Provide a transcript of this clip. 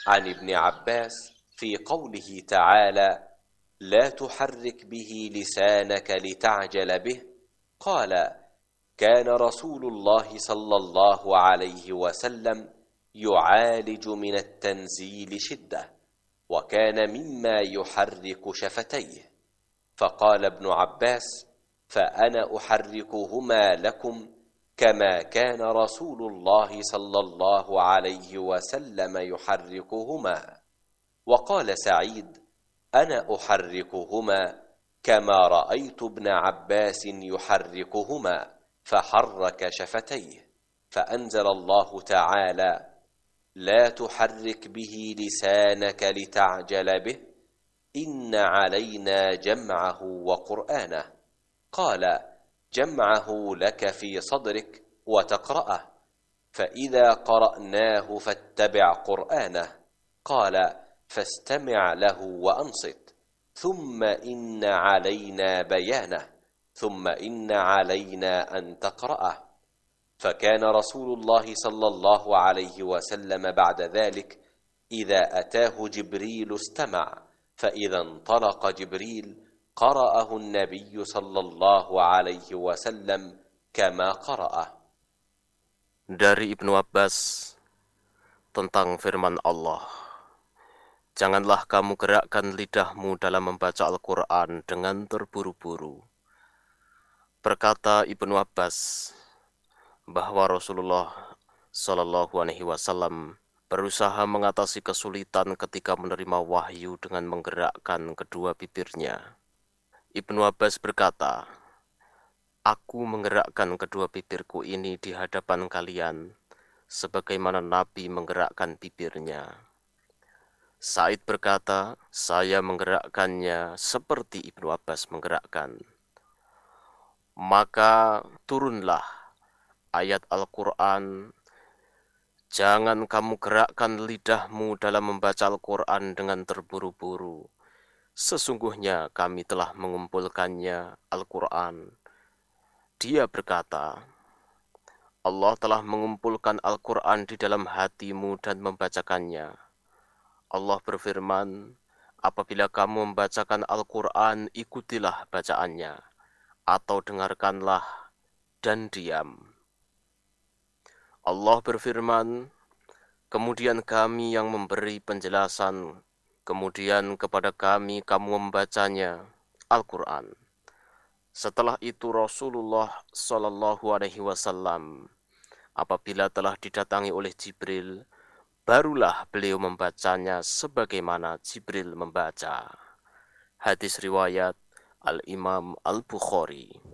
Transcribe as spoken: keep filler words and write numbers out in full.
عن ابن عباس في قوله تعالى: لا تحرك به لسانك لتعجل به، قال: كان رسول الله صلى الله عليه وسلم يعالج من التنزيل شدة، وكان مما يحرك شفتيه. فقال ابن عباس: فأنا أحركهما لكم كما كان رسول الله صلى الله عليه وسلم يحركهما. وقال سعيد: أنا أحركهما كما رأيت ابن عباس يحركهما، فحرك شفتيه. فأنزل الله تعالى: لا تحرك به لسانك لتعجل به، إن علينا جمعه وقرآنه. قال: جمعه لك في صدرك وتقرأه، فإذا قرأناه فاتبع قرآنه. قال: فاستمع له وأنصت، ثم إن علينا بيانه، ثم إن علينا أن تقرأه. فكان رسول الله صلى الله عليه وسلم بعد ذلك إذا أتاه جبريل استمع، فإذا انطلق جبريل قرأه النبي صلى الله عليه وسلم كما قرأه. Dari Ibnu Abbas tentang firman Allah, janganlah kamu gerakkan lidahmu dalam membaca Al-Quran dengan terburu-buru. Berkata Ibnu Abbas bahwa Rasulullah Shallallahu Alaihi Wasallam berusaha mengatasi kesulitan ketika menerima wahyu dengan menggerakkan kedua bibirnya. Ibnu Abbas berkata, aku menggerakkan kedua bibirku ini di hadapan kalian, sebagaimana Nabi menggerakkan bibirnya. Said berkata, saya menggerakkannya seperti Ibnu Abbas menggerakkan. Maka turunlah ayat Al-Quran, jangan kamu gerakkan lidahmu dalam membaca Al-Quran dengan terburu-buru. Sesungguhnya kami telah mengumpulkannya Al-Quran. Dia berkata, Allah telah mengumpulkan Al-Quran di dalam hatimu dan membacakannya. Allah berfirman, apabila kamu membacakan Al-Quran, ikutilah bacaannya, atau dengarkanlah dan diam. Allah berfirman, kemudian kami yang memberi penjelasan, kemudian kepada kami kamu membacanya, Al-Quran. Setelah itu Rasulullah Shallallahu Alaihi Wasallam apabila telah didatangi oleh Jibril, barulah beliau membacanya sebagaimana Jibril membaca. Hadis riwayat Al-Imam Al-Bukhari.